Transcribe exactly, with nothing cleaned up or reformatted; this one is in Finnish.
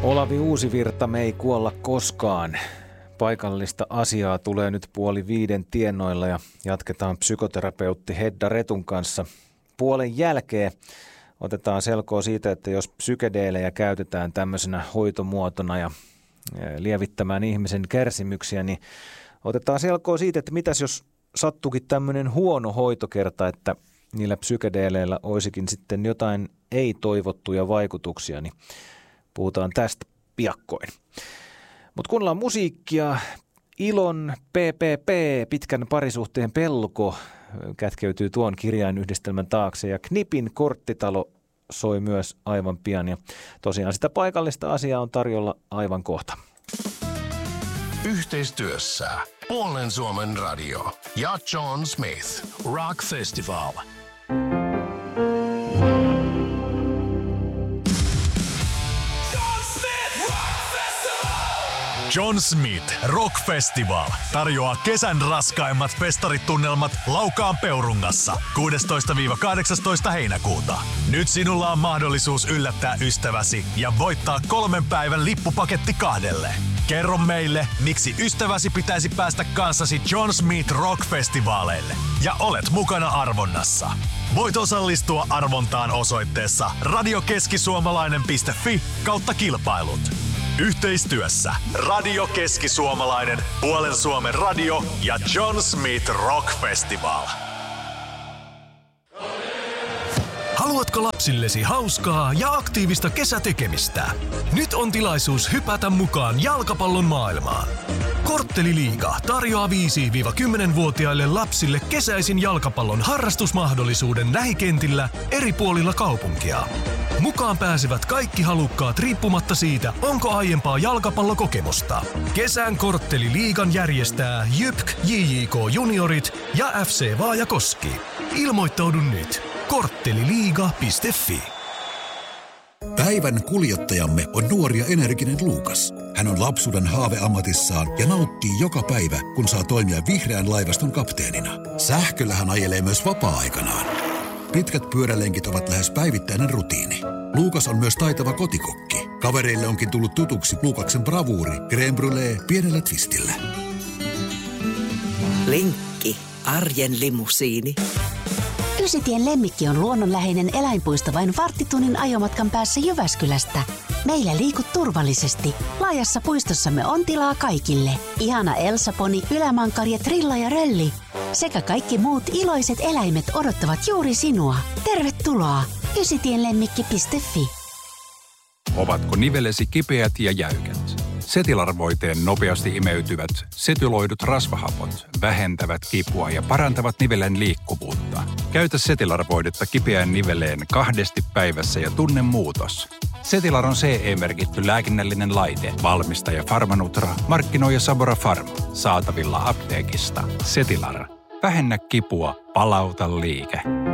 Olavi Uusivirta, me ei kuolla koskaan. Paikallista asiaa tulee nyt puoli viiden tiennoilla ja jatketaan psykoterapeutti Hedda Retun kanssa. Puolen jälkeen otetaan selkoa siitä, että jos psykedeelejä käytetään tämmöisenä hoitomuotona ja lievittämään ihmisen kärsimyksiä, niin otetaan selkoa siitä, että mitäs jos sattuukin tämmöinen huono hoitokerta, että niillä psykedeeleillä olisikin sitten jotain ei-toivottuja vaikutuksia, niin puhutaan tästä piakkoin. Mutta kuunnellaan musiikkia. Ilon P P P, pitkän parisuhteen pelko, kätkeytyy tuon kirjainyhdistelmän taakse. Ja Knipin korttitalo soi myös aivan pian. Ja tosiaan sitä paikallista asiaa on tarjolla aivan kohta. Yhteistyössä Puolen Suomen radio ja John Smith Rock Festival. John Smith Rock Festival tarjoaa kesän raskaimmat festaritunnelmat Laukaan Peurungassa kuudestoista kahdeksastoista heinäkuuta. Nyt sinulla on mahdollisuus yllättää ystäväsi ja voittaa kolmen päivän lippupaketti kahdelle. Kerro meille, miksi ystäväsi pitäisi päästä kanssasi John Smith Rock Festivaaleille ja olet mukana arvonnassa. Voit osallistua arvontaan osoitteessa radiokeskisuomalainen piste fi kautta kilpailut. Yhteistyössä Radio Keski-Suomalainen, Puolen Suomen radio ja John Smith Rock Festival. Haluatko lapsillesi hauskaa ja aktiivista kesätekemistä? Nyt on tilaisuus hypätä mukaan jalkapallon maailmaan. Kortteliliiga tarjoaa viisi-kymmenvuotiaille lapsille kesäisin jalkapallon harrastusmahdollisuuden lähikentillä eri puolilla kaupunkia. Mukaan pääsevät kaikki halukkaat riippumatta siitä, onko aiempaa jalkapallokokemusta. Kesän Kortteliliigan järjestää J Y P K, J J K Juniorit ja F C Vaajakoski. Ilmoittaudu nyt. kortteliliiga piste fi. Päivän kuljettajamme on nuori ja energinen Luukas. Hän on lapsuuden haave ammatissaan ja nauttii joka päivä, kun saa toimia vihreän laivaston kapteenina. Sähköllä hän ajelee myös vapaa-aikanaan. Pitkät pyörälenkit ovat lähes päivittäinen rutiini. Luukas on myös taitava kotikokki. Kavereille onkin tullut tutuksi Luukaksen bravuuri, crème brûlée pienellä twistillä. Linkki, arjen limusiini. Ysitien Lemmikki on luonnonläheinen eläinpuisto vain varttitunnin ajomatkan päässä Jyväskylästä. Meillä liikut turvallisesti. Laajassa puistossamme on tilaa kaikille. Ihana Elsa-poni, ylämankarja, trilla ja rölli. Sekä kaikki muut iloiset eläimet odottavat juuri sinua. Tervetuloa! ysitienlemmikki piste fi. Ovatko nivelesi kipeät ja jäykät? Setilar-voiteen nopeasti imeytyvät setyloidut rasvahapot vähentävät kipua ja parantavat nivelen liikkuvuutta. Käytä Setilar-voidetta kipeään niveleen kahdesti päivässä ja tunne muutos. Setilar on C E-merkitty lääkinnällinen laite. Valmistaja Pharmanutra, markkinoija Sabora Pharma. Saatavilla apteekista. Setilar. Vähennä kipua, palauta liike.